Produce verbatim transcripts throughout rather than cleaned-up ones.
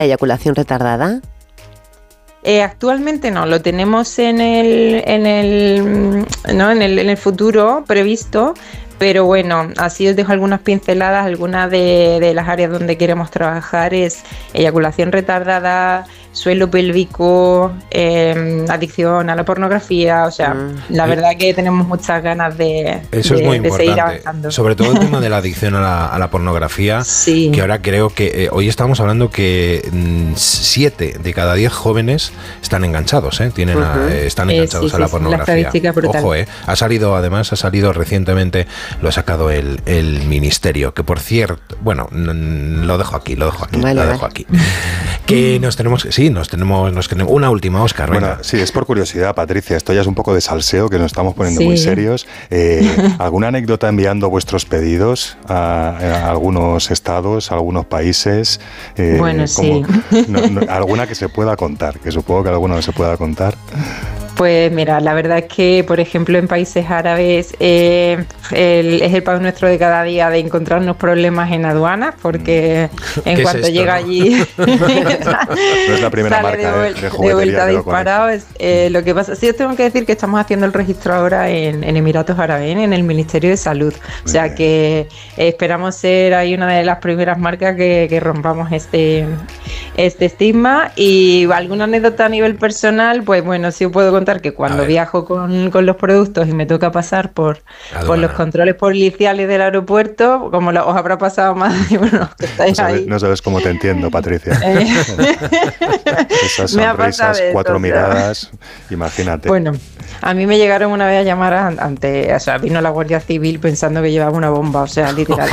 eyaculación retardada? Eh, actualmente no, lo tenemos en el, en el, ¿no? en el, en el futuro previsto, pero bueno, así os dejo algunas pinceladas. Algunas de, de las áreas donde queremos trabajar es eyaculación retardada, suelo pélvico, eh, adicción a la pornografía, o sea, mm. la verdad que tenemos muchas ganas de, Eso de, es muy de importante, seguir avanzando. Sobre todo el tema de la adicción a la, a la pornografía, sí. que ahora creo que, eh, hoy estamos hablando que mm, siete de cada diez jóvenes están enganchados, ¿eh? Tienen a, uh-huh. eh, están enganchados eh, sí, a la sí, pornografía. La Ojo, eh, ha salido, además, ha salido recientemente, lo ha sacado el, el Ministerio, que por cierto, bueno, n- lo dejo aquí, lo dejo aquí, vale, lo dejo vale. aquí. Que nos tenemos, sí, nos tenemos, nos tenemos una última, Óscar. Bueno, venga. sí, es por curiosidad, Patricia, esto ya es un poco de salseo, que nos estamos poniendo sí. muy serios. Eh, ¿Alguna anécdota enviando vuestros pedidos a, a algunos estados, a algunos países? Eh, bueno, sí. No, no, ¿alguna que se pueda contar? Que supongo que alguna no se pueda contar. Pues mira, la verdad es que, por ejemplo, en países árabes eh, el, es el pan nuestro de cada día de encontrarnos problemas en aduanas, porque en cuanto esto, llega ¿no? allí no es la primera sale marca de, de, de, de vuelta disparado. Es, eh, lo que pasa, sí os tengo que decir que estamos haciendo el registro ahora en, en Emiratos Árabes, en el Ministerio de Salud. Muy o sea bien. que eh, esperamos ser ahí una de las primeras marcas que, que rompamos este, este estigma. Y alguna anécdota a nivel personal, pues bueno, sí os puedo contar que cuando viajo con, con los productos y me toca pasar por, por los controles policiales del aeropuerto, como lo, os habrá pasado más de uno que estáis no sabes, ahí. No sabes cómo te entiendo, Patricia. Esas me sonrisas, esto, cuatro o sea. miradas, imagínate. Bueno, a mí me llegaron una vez a llamar ante, o sea, vino la Guardia Civil pensando que llevaba una bomba, o sea, literal.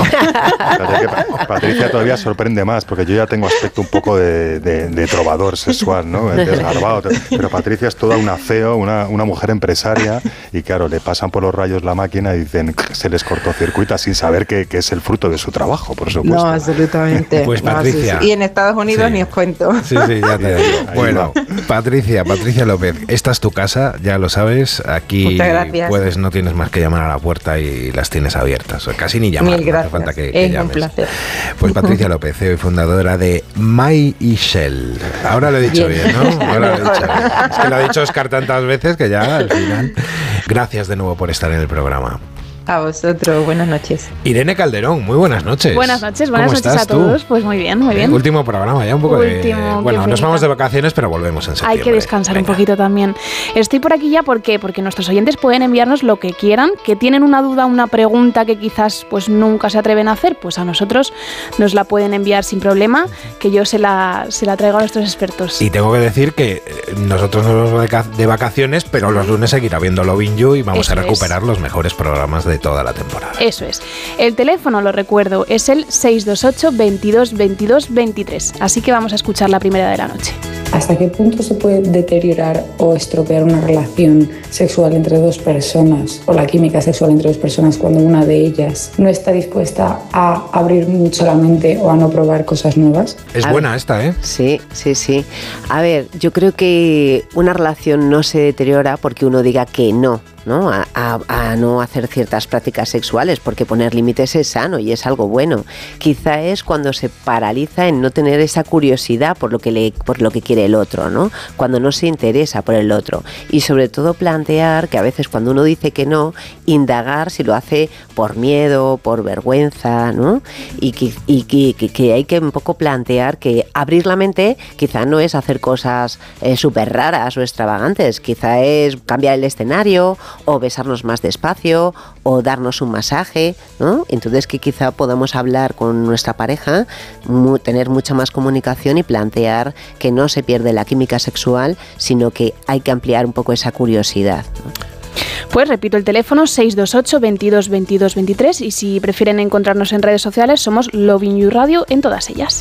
que Patricia todavía sorprende más, porque yo ya tengo aspecto un poco de, de, de trovador sexual, ¿no? Desgarbado, pero Patricia es toda una C E O, una una mujer empresaria, y claro, le pasan por los rayos la máquina y dicen se les cortocircuita sin saber que, que es el fruto de su trabajo, por supuesto. No, absolutamente. Pues no, Patricia. Sí, sí. Y en Estados Unidos sí. ni os cuento. Sí, sí, ya te digo. Bueno, Patricia, Patricia López, esta es tu casa, ya lo sabes, aquí puedes, no tienes más que llamar a la puerta y las tienes abiertas, casi ni llamar. Mil gracias, no hace falta que, es que llames. un placer. Pues Patricia López, C E O y fundadora de My y Shell. Ahora lo he dicho bien, bien ¿no? Ahora lo he dicho bien. Es que lo ha dicho Óscar tantas veces que ya al final. Gracias de nuevo por estar en el programa. A vosotros, buenas noches. Irene Calderón, muy buenas noches. Buenas noches, buenas noches a todos. Tú? Pues muy bien, muy bien. Eh, último programa, ya un poco último, de... Bueno, nos vamos de vacaciones, pero volvemos en septiembre. Hay que descansar Venga. un poquito también. Estoy por aquí ya, ¿por qué? Porque nuestros oyentes pueden enviarnos lo que quieran, que tienen una duda, una pregunta que quizás pues nunca se atreven a hacer, pues a nosotros nos la pueden enviar sin problema, que yo se la, se la traigo a nuestros expertos. Y tengo que decir que nosotros nos vamos de vacaciones, pero los lunes seguirá viendo Lovin' You y vamos Eso a recuperar es. los mejores programas de toda la temporada. Eso es. El teléfono, lo recuerdo, es el seis dos ocho, veintidós, veintidós, veintitrés. Así que vamos a escuchar la primera de la noche. ¿Hasta qué punto se puede deteriorar o estropear una relación sexual entre dos personas o la química sexual entre dos personas cuando una de ellas no está dispuesta a abrir mucho la mente o a no probar cosas nuevas? Es a buena ver, esta, ¿eh? Sí, sí, sí. A ver, yo creo que una relación no se deteriora porque uno diga que no. ¿no? A, a, a no hacer ciertas prácticas sexuales, porque poner límites es sano y es algo bueno. Quizá es cuando se paraliza en no tener esa curiosidad por lo que le, por lo que quiere el otro, ¿no? Cuando no se interesa por el otro. Y sobre todo plantear que a veces cuando uno dice que no, indagar si lo hace por miedo, por vergüenza, ¿no? Y que, y que, que, que hay que un poco plantear que abrir la mente quizá no es hacer cosas eh, súper raras o extravagantes, quizá es cambiar el escenario o besarnos más despacio o darnos un masaje, ¿no? Entonces que quizá podamos hablar con nuestra pareja, mu- tener mucha más comunicación y plantear que no se pierde la química sexual, sino que hay que ampliar un poco esa curiosidad, ¿no? Pues repito el teléfono seis dos ocho, veintidós, veintidós, veintitrés y si prefieren encontrarnos en redes sociales somos Lovin' You Radio en todas ellas.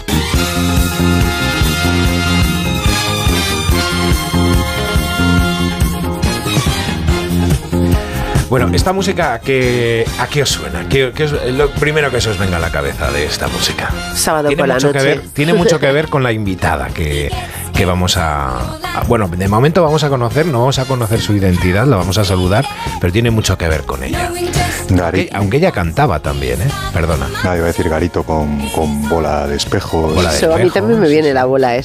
Bueno, esta música, que, ¿a qué os suena? ¿Qué, qué es lo primero que se os venga a la cabeza de esta música? Sábado tiene por la mucho noche. Que ver, tiene mucho que ver con la invitada que, que vamos a, a... Bueno, de momento vamos a conocer, no vamos a conocer su identidad, la vamos a saludar, pero tiene mucho que ver con ella. Aunque, aunque ella cantaba también, ¿eh? Perdona. No, iba a decir Garito con, con bola de espejo. Bola de Eso, espejo, a mí también me viene sí, la bola esa.